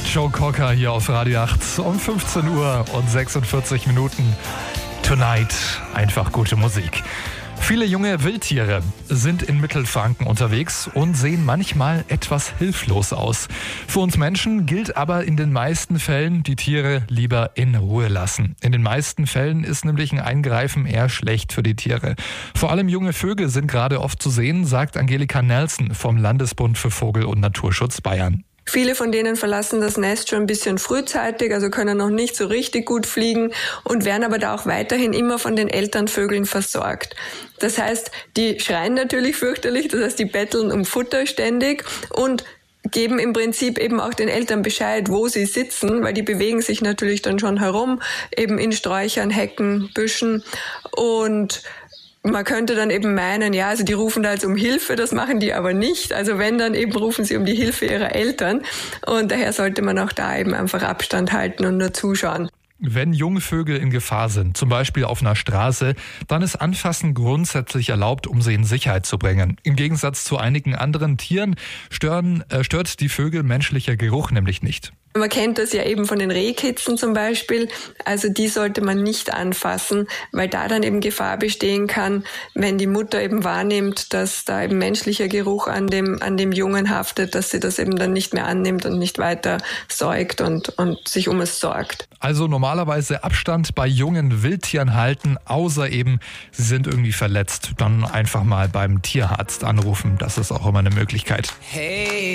Joe Cocker hier auf Radio 8 um 15 Uhr und 46 Minuten. Tonight, einfach gute Musik. Viele junge Wildtiere sind in Mittelfranken unterwegs und sehen manchmal etwas hilflos aus. Für uns Menschen gilt aber in den meisten Fällen, die Tiere lieber in Ruhe lassen. In den meisten Fällen ist nämlich ein Eingreifen eher schlecht für die Tiere. Vor allem junge Vögel sind gerade oft zu sehen, sagt Angelika Nelson vom Landesbund für Vogel- und Naturschutz Bayern. Viele von denen verlassen das Nest schon ein bisschen frühzeitig, also können noch nicht so richtig gut fliegen und werden aber da auch weiterhin immer von den Elternvögeln versorgt. Das heißt, die schreien natürlich fürchterlich, das heißt, die betteln um Futter ständig und geben im Prinzip eben auch den Eltern Bescheid, wo sie sitzen, weil die bewegen sich natürlich dann schon herum, eben in Sträuchern, Hecken, Büschen und man könnte dann eben meinen, ja, also die rufen da jetzt um Hilfe, das machen die aber nicht. Also wenn, dann eben rufen sie um die Hilfe ihrer Eltern. Und daher sollte man auch da eben einfach Abstand halten und nur zuschauen. Wenn Jungvögel in Gefahr sind, zum Beispiel auf einer Straße, dann ist Anfassen grundsätzlich erlaubt, um sie in Sicherheit zu bringen. Im Gegensatz zu einigen anderen Tieren stört die Vögel menschlicher Geruch nämlich nicht. Man kennt das ja eben von den Rehkitzen zum Beispiel. Also die sollte man nicht anfassen, weil da dann eben Gefahr bestehen kann, wenn die Mutter eben wahrnimmt, dass da eben menschlicher Geruch an dem Jungen haftet, dass sie das eben dann nicht mehr annimmt und nicht weiter säugt und sich um es sorgt. Also normalerweise Abstand bei jungen Wildtieren halten, außer eben, sie sind irgendwie verletzt. Dann einfach mal beim Tierarzt anrufen. Das ist auch immer eine Möglichkeit. Hey.